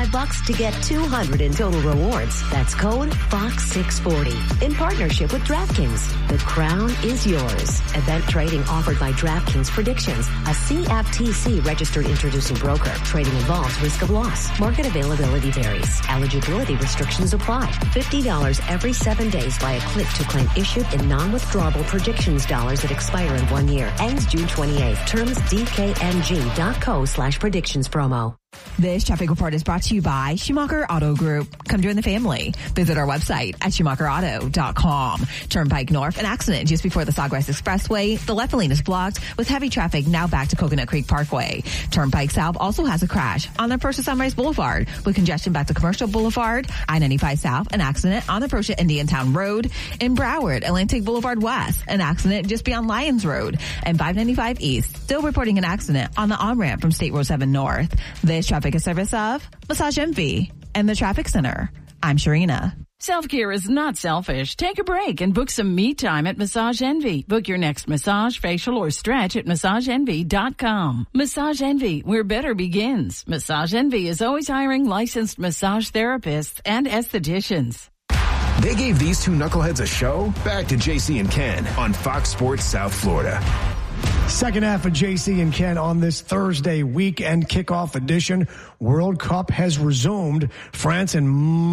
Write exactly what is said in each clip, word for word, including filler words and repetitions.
five bucks to get two hundred in total rewards. That's code Fox six forty. In partnership with DraftKings, the crown is yours. Event trading offered by DraftKings Predictions, a C F T C registered introducing broker. Trading involves risk of loss. Market availability varies. Eligibility restrictions apply. fifty dollars every seven days via click to claim issued in non-withdrawable predictions dollars that expire in one year. Ends June twenty-eighth. Terms D K N G dot co slash predictions promo. This traffic report is brought to you by Schumacher Auto Group. Come join the family. Visit our website at schumacher auto dot com. Turnpike North, an accident just before the Sawgrass Expressway. The left lane is blocked with heavy traffic now back to Coconut Creek Parkway. Turnpike South also has a crash on the approach to Sunrise Boulevard with congestion back to Commercial Boulevard. I ninety-five South, an accident on the approach to Indiantown Road. In Broward, Atlantic Boulevard West, an accident just beyond Lyons Road. And five ninety-five East, still reporting an accident on the on-ramp from State Road seven North. This traffic is service of Massage Envy and the Traffic Center. I'm Sharina. Self-care is not selfish. Take a break and book some me time at Massage Envy. Book your next massage, facial, or stretch at massage envy dot com. Massage Envy, where better begins. Massage Envy is always hiring licensed massage therapists and estheticians. They gave these two knuckleheads a show. Back to J C and Ken on Fox Sports South Florida. Second half of J C and Ken on this Thursday weekend kickoff edition. World Cup has resumed. France and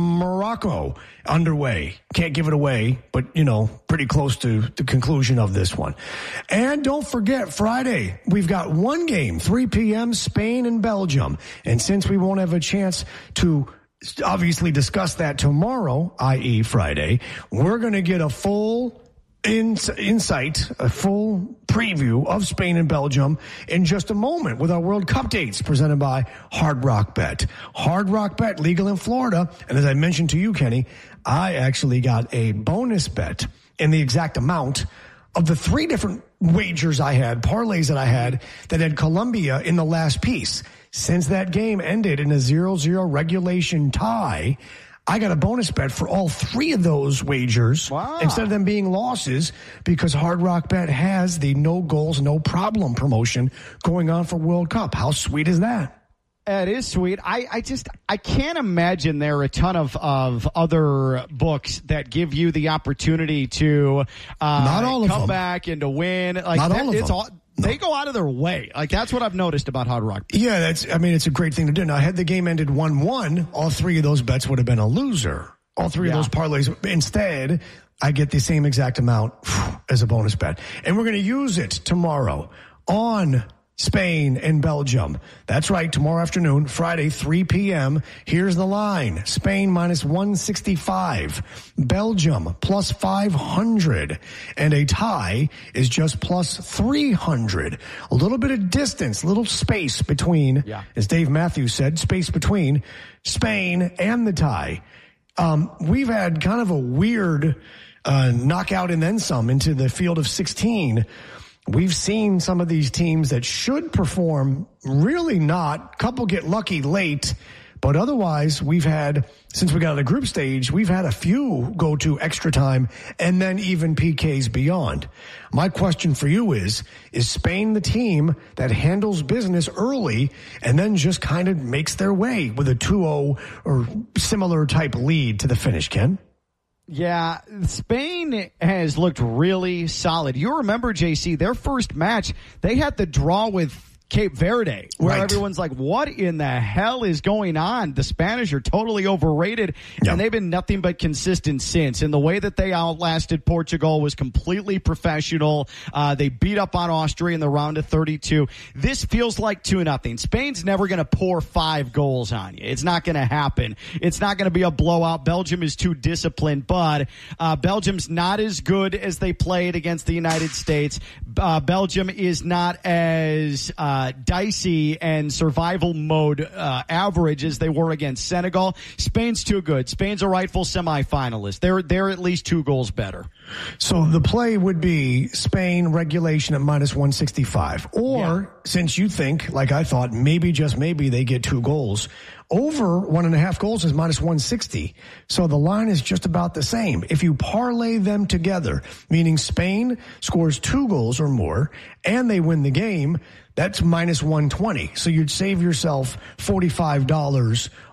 Morocco underway. Can't give it away, but, you know, pretty close to the conclusion of this one. And don't forget, Friday, we've got one game, three p.m., Spain and Belgium. And since we won't have a chance to obviously discuss that tomorrow, that is. Friday, we're going to get a full In, insight, a full preview of Spain and Belgium in just a moment with our World Cup dates presented by Hard Rock Bet. Hard Rock Bet, legal in Florida. And as I mentioned to you, Kenny, I actually got a bonus bet in the exact amount of the three different wagers I had, parlays that I had, that had Colombia in the last piece. Since that game ended in a zero zero regulation tie, I got a bonus bet for all three of those wagers wow. instead of them being losses because Hard Rock Bet has the no goals, no problem promotion going on for World Cup. How sweet is that? It is sweet. I, I just, I can't imagine there are a ton of, of other books that give you the opportunity to uh, Not all of come them. back and to win. Like Not that, all of it's them. all, They no. go out of their way. Like, that's what I've noticed about Hard Rock. Yeah, that's, I mean, it's a great thing to do. Now, had the game ended one one, all three of those bets would have been a loser. All three yeah. of those parlays. Instead, I get the same exact amount as a bonus bet. And we're going to use it tomorrow on Spain and Belgium. That's right, tomorrow afternoon, Friday, three p.m. Here's the line. Spain minus one sixty-five. Belgium plus five hundred. And a tie is just plus three hundred. A little bit of distance, little space between, yeah. as Dave Matthews said, space between Spain and the tie. Um, we've had kind of a weird uh, knockout and then some into the field of sixteen. We've seen some of these teams that should perform really not. Couple get lucky late, but otherwise we've had, since we got to the group stage, we've had a few go to extra time and then even P Ks beyond. My question for you is, is Spain the team that handles business early and then just kind of makes their way with a two oh or similar type lead to the finish, Ken? Yeah, Spain has looked really solid. You remember, J C, their first match, they had the draw with Cape Verde, where right. everyone's like, what in the hell is going on? The Spanish are totally overrated, yep. and they've been nothing but consistent since. And the way that they outlasted Portugal was completely professional. Uh, they beat up on Austria in the round of thirty-two. This feels like two nothing. Spain's never going to pour five goals on you. It's not going to happen. It's not going to be a blowout. Belgium is too disciplined, but uh, Belgium's not as good as they played against the United States. Uh, Belgium is not as uh, Uh, dicey and survival mode uh, average as they were against Senegal. Spain's too good. Spain's a rightful semifinalist. They're they're at least two goals better. So the play would be Spain regulation at minus one sixty-five. Or, yeah. since you think, like I thought, maybe, just maybe, they get two goals, over one and a half goals is minus one sixty. So the line is just about the same. If you parlay them together, meaning Spain scores two goals or more and they win the game, that's minus one twenty. So you'd save yourself forty-five dollars